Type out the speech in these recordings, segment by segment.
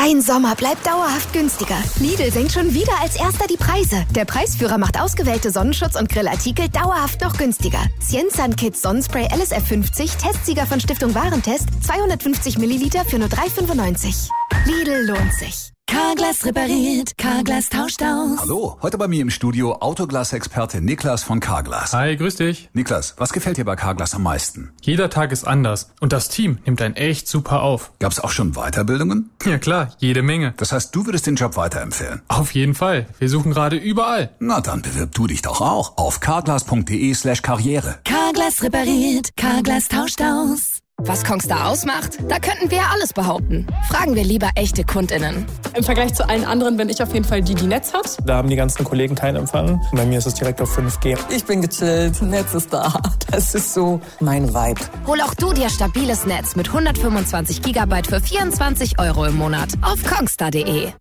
Dein Sommer bleibt dauerhaft günstiger. Lidl senkt schon wieder als erster die Preise. Der Preisführer macht ausgewählte Sonnenschutz- und Grillartikel dauerhaft noch günstiger. Cienzan Kids Sonnenspray LSF 50, Testsieger von Stiftung Warentest, 250 Milliliter für nur 3,95. Lidl lohnt sich. Carglass repariert, Carglass tauscht aus. Hallo, heute bei mir im Studio Autoglas-Experte Niklas von Carglass. Hi, grüß dich. Niklas, was gefällt dir bei Carglass am meisten? Jeder Tag ist anders und das Team nimmt einen echt super auf. Gab's auch schon Weiterbildungen? Ja klar, jede Menge. Das heißt, du würdest den Job weiterempfehlen? Auf jeden Fall. Wir suchen gerade überall. Na dann bewirb du dich doch auch auf carglass.de/karriere. Carglass repariert, Carglass tauscht aus. Was Kongstar ausmacht? Da könnten wir ja alles behaupten. Fragen wir lieber echte KundInnen. Im Vergleich zu allen anderen bin ich auf jeden Fall die Netz hat. Da haben die ganzen Kollegen keinen Empfang. Bei mir ist es direkt auf 5G. Ich bin gechillt, Netz ist da. Das ist so mein Vibe. Hol auch du dir stabiles Netz mit 125 GB für 24 € im Monat auf kongstar.de.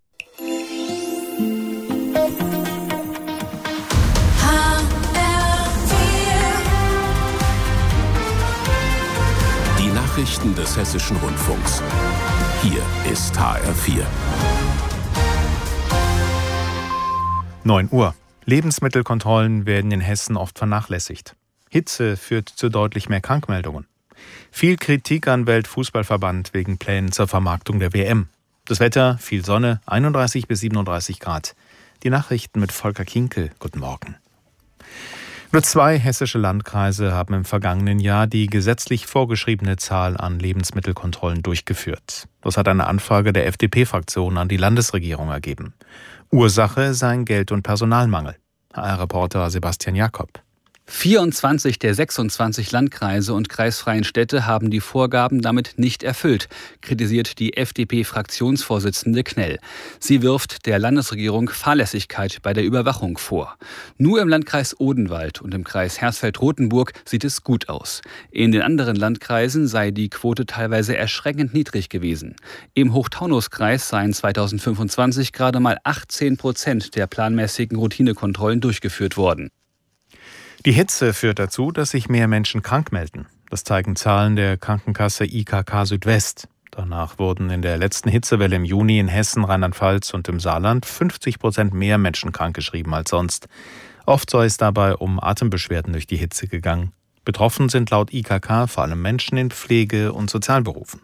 Nachrichten des Hessischen Rundfunks. Hier ist HR4. 9 Uhr. Lebensmittelkontrollen werden in Hessen oft vernachlässigt. Hitze führt zu deutlich mehr Krankmeldungen. Viel Kritik an Weltfußballverband wegen Plänen zur Vermarktung der WM. Das Wetter, viel Sonne, 31 bis 37 Grad. Die Nachrichten mit Volker Kinkel. Guten Morgen. Nur 2 hessische Landkreise haben im vergangenen Jahr die gesetzlich vorgeschriebene Zahl an Lebensmittelkontrollen durchgeführt. Das hat eine Anfrage der FDP-Fraktion an die Landesregierung ergeben. Ursache seien Geld- und Personalmangel. HR-Reporter Sebastian Jakob. 24 der 26 Landkreise und kreisfreien Städte haben die Vorgaben damit nicht erfüllt, kritisiert die FDP-Fraktionsvorsitzende Knell. Sie wirft der Landesregierung Fahrlässigkeit bei der Überwachung vor. Nur im Landkreis Odenwald und im Kreis Hersfeld-Rotenburg sieht es gut aus. In den anderen Landkreisen sei die Quote teilweise erschreckend niedrig gewesen. Im Hochtaunuskreis seien 2025 gerade mal 18% der planmäßigen Routinekontrollen durchgeführt worden. Die Hitze führt dazu, dass sich mehr Menschen krank melden. Das zeigen Zahlen der Krankenkasse IKK Südwest. Danach wurden in der letzten Hitzewelle im Juni in Hessen, Rheinland-Pfalz und im Saarland 50% mehr Menschen krankgeschrieben als sonst. Oft sei es dabei um Atembeschwerden durch die Hitze gegangen. Betroffen sind laut IKK vor allem Menschen in Pflege- und Sozialberufen.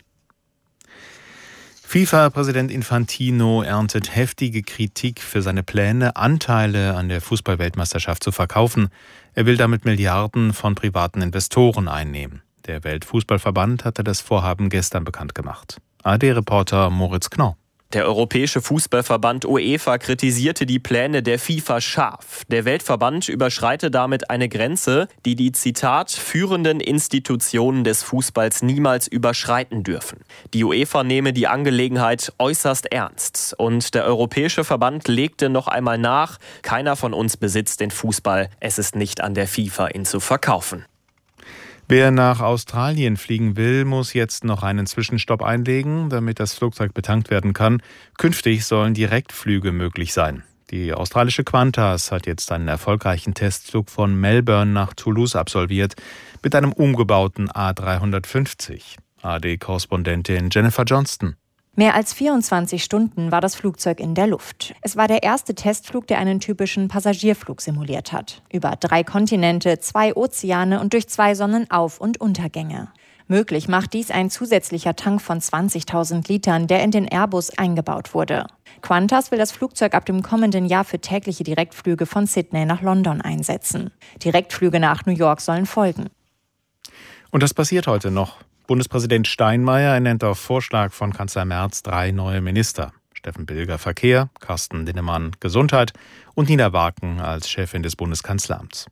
FIFA-Präsident Infantino erntet heftige Kritik für seine Pläne, Anteile an der Fußball-Weltmeisterschaft zu verkaufen. Er will damit Milliarden von privaten Investoren einnehmen. Der Weltfußballverband hatte das Vorhaben gestern bekannt gemacht. ARD-Reporter Moritz Knorr. Der Europäische Fußballverband UEFA kritisierte die Pläne der FIFA scharf. Der Weltverband überschreite damit eine Grenze, die die, Zitat, führenden Institutionen des Fußballs niemals überschreiten dürfen. Die UEFA nehme die Angelegenheit äußerst ernst. Und der Europäische Verband legte noch einmal nach, keiner von uns besitzt den Fußball. Es ist nicht an der FIFA, ihn zu verkaufen. Wer nach Australien fliegen will, muss jetzt noch einen Zwischenstopp einlegen, damit das Flugzeug betankt werden kann. Künftig sollen Direktflüge möglich sein. Die australische Qantas hat jetzt einen erfolgreichen Testflug von Melbourne nach Toulouse absolviert mit einem umgebauten A350. ARD-Korrespondentin Jennifer Johnston. Mehr als 24 Stunden war das Flugzeug in der Luft. Es war der erste Testflug, der einen typischen Passagierflug simuliert hat. Über 3 Kontinente, 2 Ozeane und durch 2 Sonnenauf- und Untergänge. Möglich macht dies ein zusätzlicher Tank von 20.000 Litern, der in den Airbus eingebaut wurde. Qantas will das Flugzeug ab dem kommenden Jahr für tägliche Direktflüge von Sydney nach London einsetzen. Direktflüge nach New York sollen folgen. Und das passiert heute noch. Bundespräsident Steinmeier ernennt auf Vorschlag von Kanzler Merz 3 neue Minister. Steffen Bilger Verkehr, Carsten Linnemann Gesundheit und Nina Waken als Chefin des Bundeskanzleramts.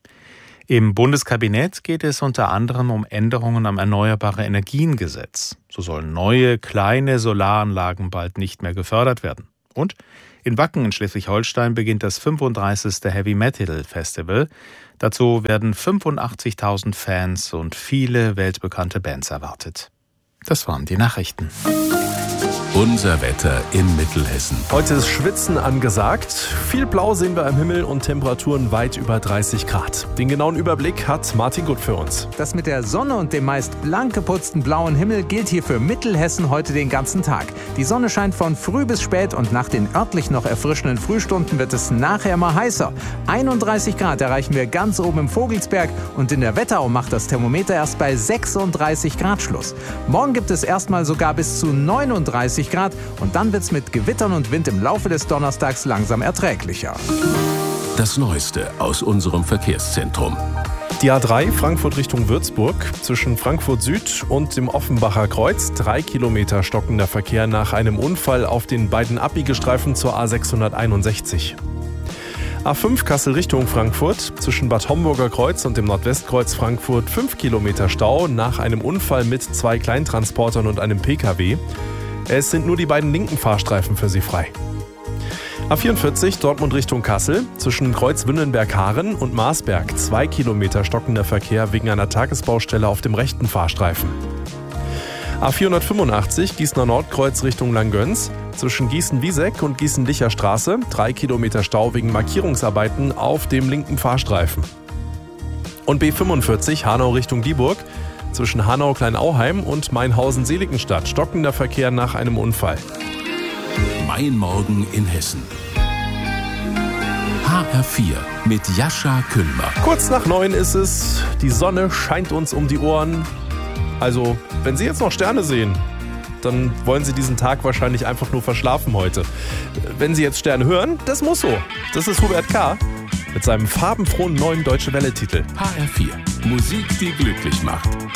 Im Bundeskabinett geht es unter anderem um Änderungen am Erneuerbare-Energien-Gesetz. So sollen neue, kleine Solaranlagen bald nicht mehr gefördert werden. Und in Wacken in Schleswig-Holstein beginnt das 35. Heavy Metal Festival. Dazu werden 85.000 Fans und viele weltbekannte Bands erwartet. Das waren die Nachrichten. Unser Wetter in Mittelhessen. Heute ist Schwitzen angesagt. Viel Blau sehen wir am Himmel und Temperaturen weit über 30 Grad. Den genauen Überblick hat Martin Gut für uns. Das mit der Sonne und dem meist blank geputzten blauen Himmel gilt hier für Mittelhessen heute den ganzen Tag. Die Sonne scheint von früh bis spät und nach den örtlich noch erfrischenden Frühstunden wird es nachher mal heißer. 31 Grad erreichen wir ganz oben im Vogelsberg und in der Wetterau macht das Thermometer erst bei 36 Grad Schluss. Morgen gibt es erstmal sogar bis zu 39 Grad und dann wird es mit Gewittern und Wind im Laufe des Donnerstags langsam erträglicher. Das Neueste aus unserem Verkehrszentrum. Die A3 Frankfurt Richtung Würzburg zwischen Frankfurt Süd und dem Offenbacher Kreuz. 3 Kilometer stockender Verkehr nach einem Unfall auf den beiden Abbiegestreifen zur A661. A5 Kassel Richtung Frankfurt zwischen Bad Homburger Kreuz und dem Nordwestkreuz Frankfurt 5 Kilometer Stau nach einem Unfall mit 2 Kleintransportern und einem Pkw. Es sind nur die beiden linken Fahrstreifen für Sie frei. A44 Dortmund Richtung Kassel zwischen Kreuz-Wünnenberg-Haaren und Marsberg 2 Kilometer stockender Verkehr wegen einer Tagesbaustelle auf dem rechten Fahrstreifen. A485 Gießener Nordkreuz Richtung Langgöns zwischen Gießen-Wieseck und Gießen-Licher Straße 3 Kilometer Stau wegen Markierungsarbeiten auf dem linken Fahrstreifen. Und B45 Hanau Richtung Dieburg zwischen Hanau-Kleinauheim und Mainhausen-Seligenstadt stockender Verkehr nach einem Unfall. Mein Morgen in Hessen. HR4 mit Jascha Kühlmer. Kurz nach 9 ist es. Die Sonne scheint uns um die Ohren. Also, wenn Sie jetzt noch Sterne sehen, dann wollen Sie diesen Tag wahrscheinlich einfach nur verschlafen heute. Wenn Sie jetzt Sterne hören, das muss so. Das ist Hubert K. mit seinem farbenfrohen neuen Deutsche Welle-Titel. HR4. Musik, die glücklich macht.